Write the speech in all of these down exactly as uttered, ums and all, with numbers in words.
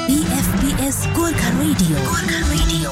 बीएफपीएस Gorkha radio Gorkha radio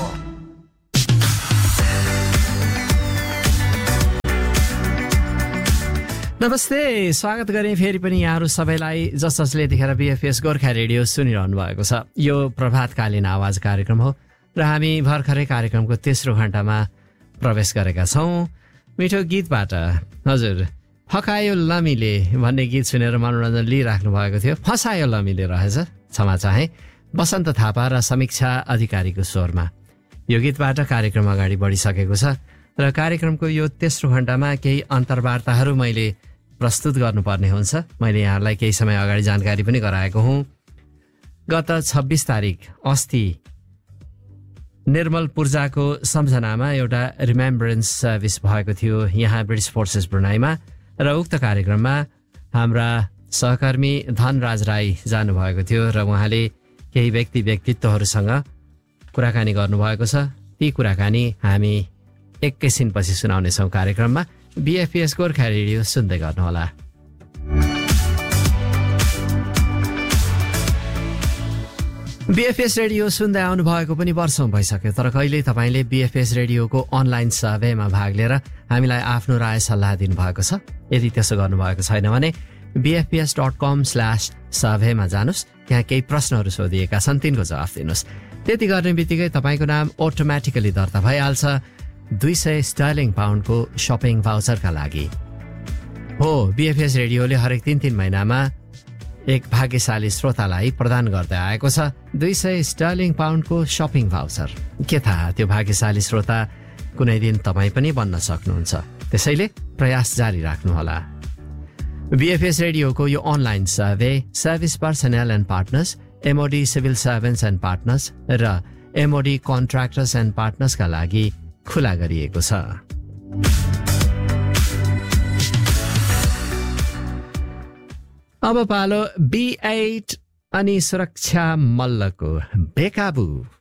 नमस्ते, स्वागत गरेँ फेरि पनि यहाँहरू सबैलाई जस जसले यतिखेर बीएफपीएस गोर्खा रेडियो सुनिरहनु भएको छ। यो प्रभातकालीन आवाज कार्यक्रम हो र हामी भर्खरै कार्यक्रमको तेस्रो घण्टामा प्रवेश गरेका छौँ। मिठो गीतबाट हजुर फकायो लमीले भन्ने गीत सुनेर मनोरञ्जन लिइराख्नु भएको थियो। फसायो लमीले रहेछ, क्षमा चाहे। बसन्त थापा र समीक्षा अधिकारीको स्वरमा यो गीतबाट कार्यक्रम अगाडि बढिसकेको छ र कार्यक्रमको यो तेस्रो घण्टामा केही अन्तर्वार्ताहरू मैले प्रस्तुत गर्नुपर्ने हुन्छ। मैले यहाँहरूलाई केही समय अगाडि जानकारी पनि गराएको हुँ। गत छब्बिस तारिक अस्ति निर्मल पूर्जाको सम्झनामा एउटा रिमेम्बरेन्स सर्भिस भएको थियो यहाँ ब्रिटिस फोर्सेस ब्रुनाईमा र उक्त कार्यक्रममा हाम्रा सहकर्मी धनराज राई जानुभएको थियो र उहाँले केही व्यक्ति व्यक्तित्वहरूसँग कुराकानी गर्नुभएको छ। ती कुराकानी हामी एकैछिनपछि सुनाउनेछौँ कार्यक्रममा। बीएफपीएस गोर्खा रेडियो सुन्दै गर्नुहोला। बीएफपीएस रेडियो सुन्दै आउनु भएको पनि वर्षौं भइसक्यो, तर कहिले तपाईँले बीएफपीएस रेडियोको अनलाइन सर्वेमा भाग लिएर हामीलाई आफ्नो राय सल्लाह दिनुभएको छ? यदि त्यसो गर्नुभएको छैन भने बीएफपीएस डट कम स्ल्यास सर्वेमा जानुहोस्। त्यहाँ केही प्रश्नहरू सोधिएका छन्, तिनको जवाफ दिनुहोस्। त्यति गर्ने बित्तिकै तपाईँको नाम अटोमेटिकली दर्ता भइहाल्छ दुई सय स्टर्लिङ पाउन्डको सपिङ भाउचरका लागि। हो, बीएफपीएस रेडियोले हरेक तीन तीन महिनामा एक भाग्यशाली श्रोतालाई प्रदान गर्दै आएको छ दुई सय स्टर्लिङ पाउन्डको सपिङ भाउचर। के थाहा, त्यो भाग्यशाली श्रोता कुनै दिन तपाईँ पनि बन्न सक्नुहुन्छ। त्यसैले प्रयास जारी राख्नुहोला। बीएफपीएस रेडियोको यो online survey service personal and partners, MoD civil servants and partners र एमओडी कन्ट्र्याक्टर्स एन्ड पार्टनर्सका लागि खुला गरिएको छ। अब पालो बी एट अनि सुरक्षा मल्लको बेकाबु।